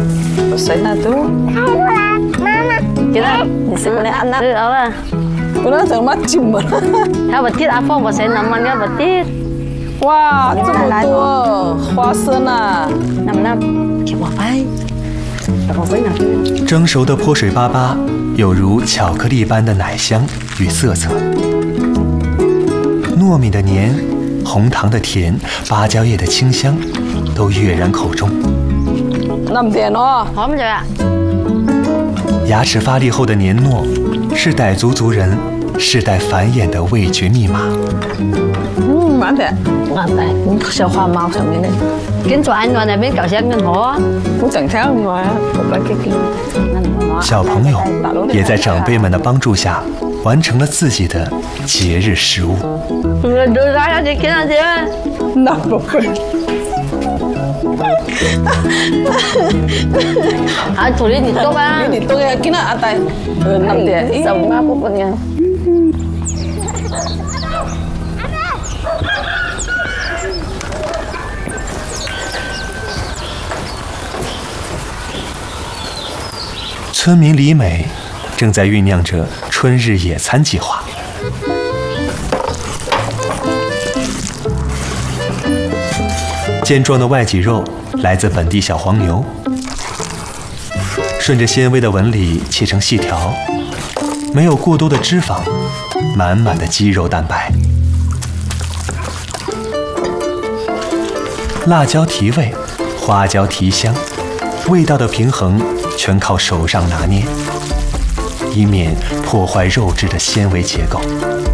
谁那都？ 妈妈， Kita di sekolah anak. Apa? Kuna macam-macam. Ya betit apa bahasa namanya betit? 哇，这么多花生啊！ Nam coba pai. Coba pai nak. 蒸熟的泼水粑粑，有如巧克力般的奶香与色泽，糯米的黏，红糖的甜，芭蕉叶的清香，都跃然口中。 那点哦， Hom rồi ạ. 牙齿发力后的黏糯，是傣族族人世代繁衍的味觉密码。 蛮的，蛮的，小花猫上面的， Kính chào anh ngoài này biết cậu sẽ ngân hộ. 我整条我来给给。 小朋友也在长辈们的帮助下，完成了自己的节日食物。 Rồi đưa ra cho chị kính anh chị ơi. 那不会。 À thủ lý thì tốt á. Ini tuh ya kena atai. Enam dia. Sama pokoknya. "村民李美正在酝酿着春日野餐计划。健壮的外脊肉来自本地小黄牛，顺着纤维的纹理切成细条，没有过多的脂肪，满满的肌肉蛋白。辣椒提味，花椒提香，味道的平衡全靠手上拿捏，以免破坏肉质的纤维结构。